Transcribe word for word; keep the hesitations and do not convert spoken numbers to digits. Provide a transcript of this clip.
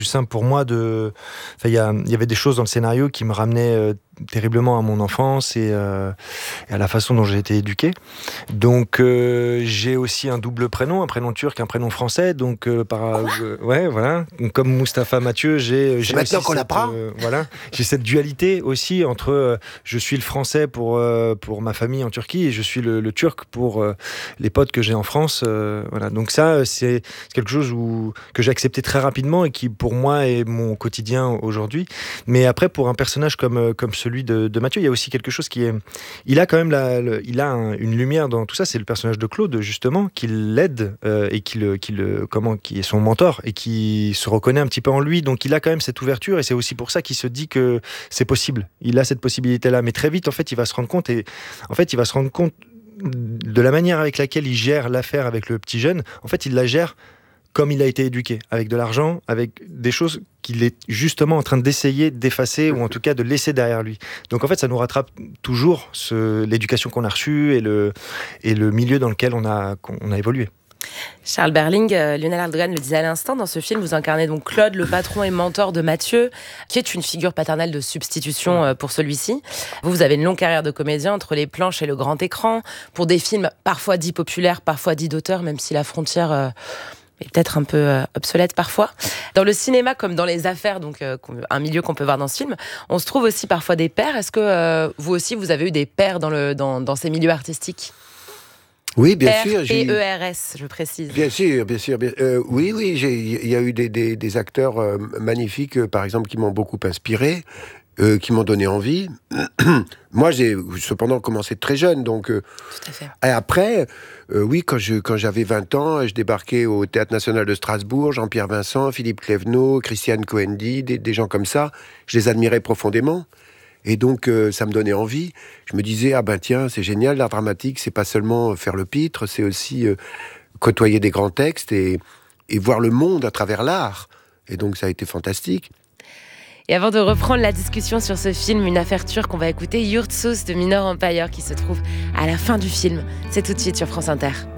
plus simple pour moi de... Enfin, il y, a, il y avait des choses dans le scénario qui me ramenaient euh, terriblement à mon enfance et, euh, et à la façon dont j'ai été éduqué. Donc, euh, j'ai aussi un double prénom, un prénom turc, un prénom français. Donc, euh, par, euh, ouais, voilà. Comme Mustapha Mathieu, j'ai, j'ai maintenant aussi qu'on cette, l'apprend. euh, voilà, j'ai cette dualité aussi entre euh, je suis le français pour euh, pour ma famille en Turquie et je suis le, le turc pour euh, les potes que j'ai en France. Euh, voilà. Donc ça, c'est quelque chose où, que j'ai accepté très rapidement et qui, pour moi, est mon quotidien aujourd'hui. Mais après, pour un personnage comme comme celui de, de Mathieu, il y a aussi quelque chose qui est, il a quand même la, le, il a un, une lumière dans tout ça. C'est le personnage de Claude justement qui l'aide euh, et qui le, qui le, comment, qui est son mentor et qui se reconnaît un petit peu en lui. Donc il a quand même cette ouverture et c'est aussi pour ça qu'il se dit que c'est possible. Il a cette possibilité-là, mais très vite en fait, il va se rendre compte et en fait, il va se rendre compte de la manière avec laquelle il gère l'affaire avec le petit jeune. En fait, il la gère comme il a été éduqué, avec de l'argent, avec des choses qu'il est justement en train d'essayer d'effacer ou en tout cas de laisser derrière lui. Donc en fait, ça nous rattrape toujours ce, l'éducation qu'on a reçue et le, et le milieu dans lequel on a, qu'on a évolué. Charles Berling, euh, Lionel Erdogan le disait à l'instant, dans ce film, vous incarnez donc Claude, le patron et mentor de Mathieu, qui est une figure paternelle de substitution euh, pour celui-ci. Vous, vous avez une longue carrière de comédien entre les planches et le grand écran, pour des films parfois dits populaires, parfois dits d'auteur, même si la frontière... Euh, est peut-être un peu euh, obsolète parfois. Dans le cinéma, comme dans les affaires, donc euh, un milieu qu'on peut voir dans ce film, on se trouve aussi parfois des pairs. Est-ce que euh, vous aussi, vous avez eu des pairs dans, le, dans, dans ces milieux artistiques ? Oui, bien P sûr. P E R S, je précise. Bien sûr, bien sûr. Bien, euh, oui, oui, il y a eu des, des, des acteurs euh, magnifiques, euh, par exemple, qui m'ont beaucoup inspiré, euh, qui m'ont donné envie. Moi, j'ai cependant commencé très jeune, donc... Euh, Tout à fait. Et après, euh, oui, quand, je, quand j'avais vingt ans, je débarquais au Théâtre National de Strasbourg, Jean-Pierre Vincent, Philippe Clévenot, Christiane Coendi, des, des gens comme ça. Je les admirais profondément. Et donc, euh, ça me donnait envie. Je me disais, ah ben tiens, c'est génial, l'art dramatique, c'est pas seulement faire le pitre, c'est aussi euh, côtoyer des grands textes et, et voir le monde à travers l'art. Et donc, ça a été fantastique. Et avant de reprendre la discussion sur ce film, une affaire turque, on va écouter Yurtsus de Minor Empire qui se trouve à la fin du film. C'est tout de suite sur France Inter.